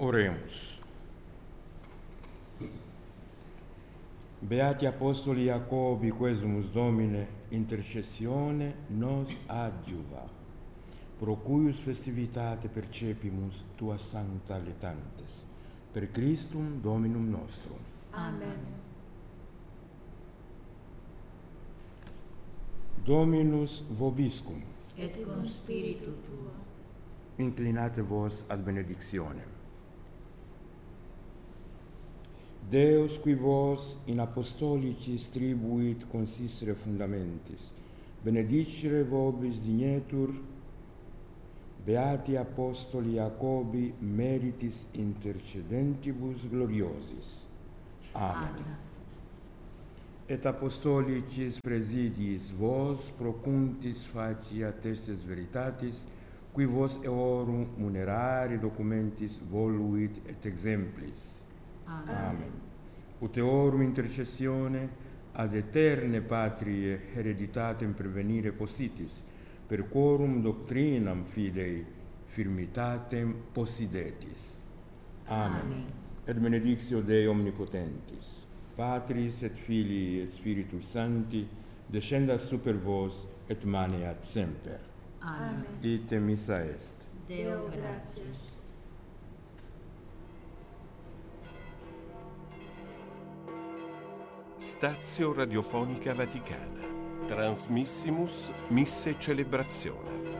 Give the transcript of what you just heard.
Oremos. Beati Apostoli Jacobi, quesumus Domine, intercessione nos adjuva, pro cuius festivitate percepimus tua sancta letantes, per Christum Dominum nostrum. Amen. Dominus vobiscum. Et cum spiritu tuo. Inclinate vos ad benedictionem. Deus qui vos in apostolicis tribuit consistere fundamentis, benedicere vobis dignetur, beati apostoli Jacobi meritis intercedentibus gloriosis. Amen. Et apostolicis presidiis vos procuntis facia testes veritatis, qui vos eorum munerari documentis voluit et exemplis. Amen. Ut eorum intercessione ad eterne patrie hereditatem prevenire possitis, per quorum doctrinam fidei firmitatem possidetis. Amen. Et benedictio Dei omnipotentis, Patris et Filii et Spiritus Sancti, descendat super vos et maneat semper. Amen. Ite missa est. Deo gratias. Stazio Radiofonica Vaticana. Transmissimus Misse Celebrazione.